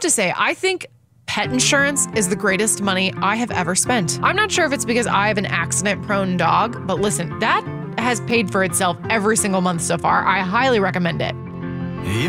to say, I think pet insurance is the greatest money I have ever spent. I'm not sure if it's because I have an accident-prone dog, but listen, that has paid for itself every single month so far. I highly recommend it.